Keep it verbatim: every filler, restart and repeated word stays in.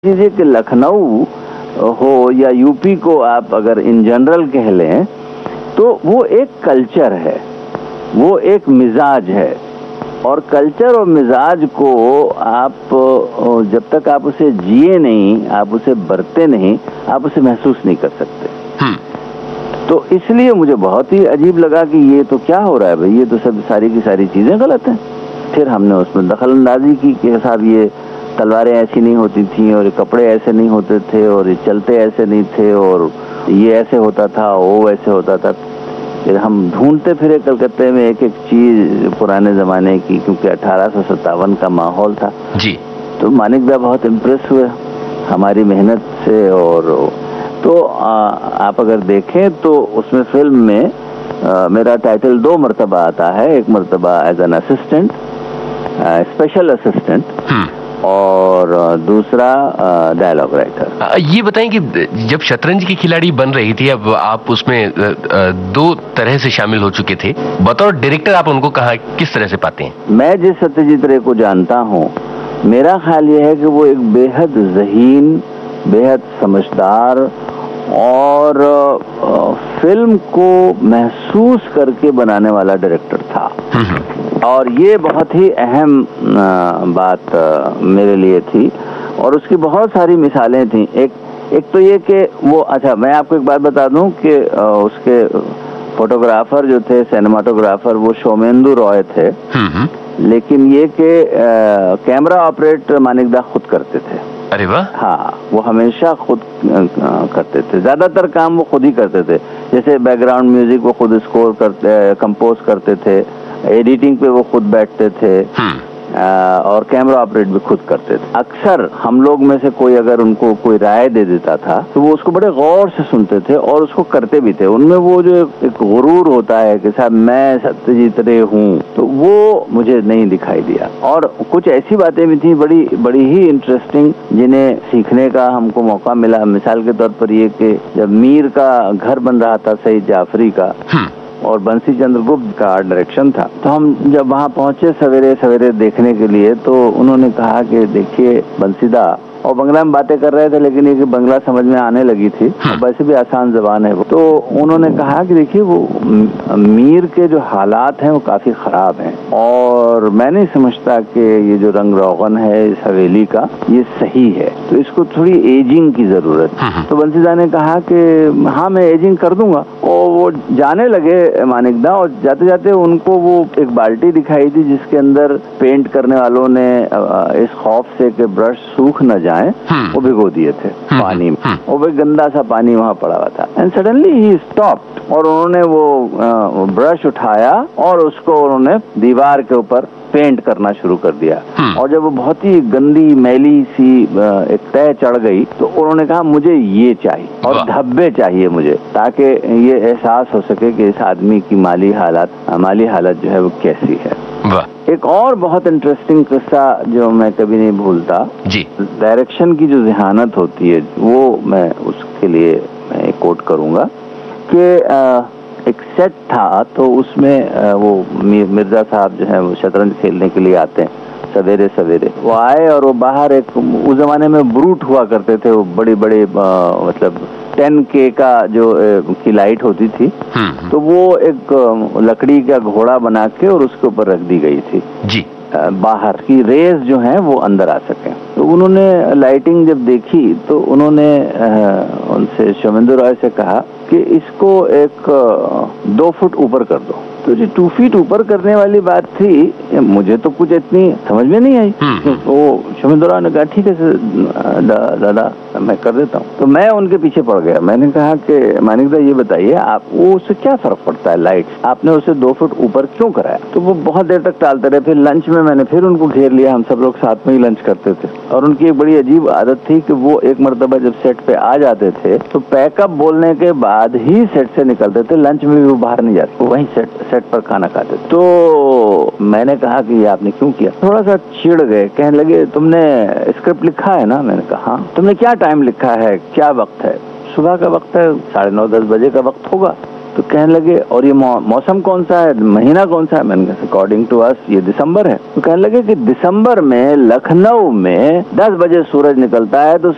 चीज़ है कि लखनऊ हो या यूपी को आप अगर इन जनरल कह लें तो वो एक कल्चर है, वो एक मिजाज है। और कल्चर और मिजाज को आप जब तक आप उसे जिए नहीं, आप उसे बरते नहीं, आप उसे महसूस नहीं कर सकते। तो इसलिए मुझे बहुत ही अजीब लगा कि ये तो क्या हो रहा है भाई, ये तो सब सारी की सारी चीज़ें गलत हैं। फिर हमने उसमें दखलंदाजी की कि साहब ये तलवारें ऐसी नहीं होती थी और ये कपड़े ऐसे नहीं होते थे और ये चलते ऐसे नहीं थे और ये ऐसे होता था, वो ऐसे होता था। फिर हम ढूंढते फिरे कलकत्ते में एक एक चीज पुराने जमाने की, क्योंकि अठारह सौ सत्तावन का माहौल था जी। तो मानिक दा बहुत इम्प्रेस हुए हमारी मेहनत से। और तो आ, आप अगर देखें तो उसमें फिल्म में आ, मेरा टाइटल दो मरतबा आता है। एक मरतबा as an assistant, special assistant, और दूसरा डायलॉग राइटर। ये बताएं कि जब शतरंज की खिलाड़ी बन रही थी, अब आप उसमें दो तरह से शामिल हो चुके थे, बतौर डायरेक्टर आप उनको कहा किस तरह से पाते हैं? मैं जिस सत्यजीत रे को जानता हूँ, मेरा ख्याल ये है कि वो एक बेहद ज़हीन, बेहद समझदार और फिल्म को महसूस करके बनाने वाला डायरेक्टर था। और ये बहुत ही अहम बात मेरे लिए थी और उसकी बहुत सारी मिसालें थी। एक एक तो ये कि वो, अच्छा मैं आपको एक बात बता दूं कि उसके फोटोग्राफर जो थे, सिनेमाटोग्राफर, वो सोमेंदु रॉय थे, लेकिन ये कि कैमरा ऑपरेट मानिक दा खुद करते थे। अरे वाह। हाँ, वो हमेशा खुद करते थे, ज्यादातर काम वो खुद ही करते थे। जैसे बैकग्राउंड म्यूजिक वो खुद स्कोर करते, कंपोज करते थे, एडिटिंग पे वो खुद बैठते थे, आ, और कैमरा ऑपरेट भी खुद करते थे। अक्सर हम लोग में से कोई अगर उनको कोई राय दे देता था तो वो उसको बड़े गौर से सुनते थे और उसको करते भी थे। उनमें वो जो एक गुरूर होता है कि साहब मैं सत्यजीत रे हूँ, तो वो मुझे नहीं दिखाई दिया। और कुछ ऐसी बातें भी थी बड़ी बड़ी ही इंटरेस्टिंग, जिन्हें सीखने का हमको मौका मिला। मिसाल के तौर पर ये कि जब मीर का घर बन रहा था, सईद जाफरी का, और बंसी चंद्र गुप्त का डायरेक्शन था, तो हम जब वहाँ पहुंचे सवेरे सवेरे देखने के लिए, तो उन्होंने कहा कि देखिए बंसीदा, और बंगला में बातें कर रहे थे लेकिन ये बंगला समझ में आने लगी थी, वैसे भी आसान जबान है वो। तो उन्होंने कहा कि देखिए वो मीर के जो हालात हैं वो काफी खराब हैं और मैं नहीं समझता कि ये जो रंग रोगन है इस हवेली का ये सही है, तो इसको थोड़ी एजिंग की जरूरत है। तो बंसीदा ने कहा कि हाँ मैं एजिंग कर दूंगा। और वो जाने लगे मानिक दा, और जाते जाते उनको वो एक बाल्टी दिखाई थी जिसके अंदर पेंट करने वालों ने इस खौफ से कि ब्रश सूख न जाए वो भिगो दिए थे पानी में, और वो गंदा सा पानी वहाँ पड़ा हुआ था। एंड सडनली ही स्टॉप्ड और उन्होंने वो ब्रश उठाया और उसको उन्होंने दीवार के ऊपर पेंट करना शुरू कर दिया। और जब वो बहुत ही गंदी मैली सी एक तय चढ़ गई तो उन्होंने कहा मुझे ये चाहिए और धब्बे चाहिए मुझे, ताकि ये एहसास हो सके कि इस आदमी की माली हालत माली हालत जो है वो कैसी है। एक और बहुत इंटरेस्टिंग किस्सा जो मैं कभी नहीं भूलता जी, डायरेक्शन की जो जहानत होती है, वो मैं उसके लिए मैं एक कोट करूंगा कि एक सेट था, तो उसमें वो मिर्जा साहब जो है वो शतरंज खेलने के लिए आते हैं सवेरे सवेरे। वो आए और वो बाहर एक, उस जमाने में ब्रूट हुआ करते थे, वो बड़े बड़े मतलब टेन के का जो की लाइट होती थी, तो वो एक लकड़ी का घोड़ा बना के और उसके ऊपर रख दी गई थी जी, बाहर की रेज जो है वो अंदर आ सके। तो उन्होंने लाइटिंग जब देखी तो उन्होंने उनसे सोमेंदु रॉय से कहा कि इसको एक दो फुट ऊपर कर दो। तो जो टू फीट ऊपर करने वाली बात थी, मुझे तो कुछ इतनी समझ में नहीं आई। वो सोमेंदु रॉय ने कहा ठीक है दादा मैं कर देता हूँ। तो मैं उनके पीछे पड़ गया। मैंने कहा कि मानिक दा ये बताइए आप, वो उससे क्या फर्क पड़ता है लाइट, आपने उसे दो फुट ऊपर क्यों कराया? तो वो बहुत देर तक टालते रहे। फिर लंच में मैंने फिर उनको घेर लिया, हम सब लोग साथ में ही लंच करते थे। और उनकी एक बड़ी अजीब आदत थी कि वो एक मरतबा जब सेट पे आ जाते थे तो पैकअप बोलने के बाद ही सेट से निकलते थे, लंच में भी वो बाहर नहीं जाते, वहीं सेट सेट पर खाना खाते। तो मैंने कहा कि ये आपने क्यों किया? थोड़ा सा चिढ़ गए, कहने लगे तुमने स्क्रिप्ट लिखा है ना? मैंने कहा हाँ। तुमने क्या टाइम लिखा है, क्या वक्त है? सुबह का वक्त है, साढ़े नौ दस बजे का वक्त होगा। तो कहने लगे और ये मौ, मौसम कौन सा है, महीना कौन सा है? मैंने कहा अकॉर्डिंग टू अस ये दिसंबर है। तो कहने लगे कि दिसंबर में लखनऊ में दस बजे सूरज निकलता है तो